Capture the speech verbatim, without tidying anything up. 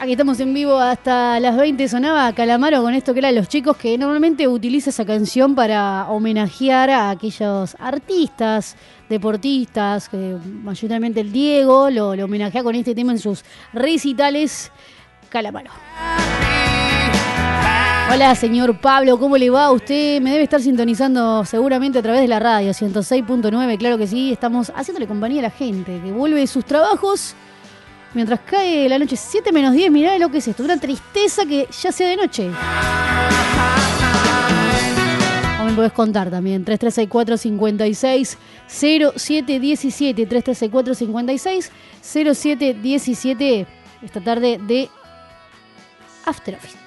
Aquí estamos en vivo hasta las veinte. Sonaba Calamaro con esto que eran Los Chicos, que normalmente utiliza esa canción para homenajear a aquellos artistas, deportistas, que mayoritariamente el Diego lo, lo homenajea con este tema en sus recitales. Calamaro. Hola, señor Pablo, ¿cómo le va a usted? Me debe estar sintonizando seguramente a través de la radio, ciento seis punto nueve, claro que sí. Estamos haciéndole compañía a la gente que vuelve de sus trabajos mientras cae la noche. Siete menos diez, mirá lo que es esto, una tristeza que ya sea de noche. O me podés contar también, tres tres seis cuatro, cinco seis, cero siete uno siete, tres tres seis cuatro, cinco seis, cero siete uno siete, esta tarde de After Office.